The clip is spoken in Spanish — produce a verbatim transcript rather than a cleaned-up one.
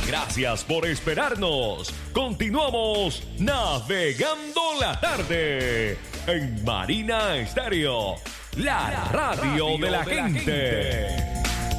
Gracias por esperarnos. Continuamos navegando la tarde en Marina Estéreo, la, la radio, radio de la, de la gente. gente.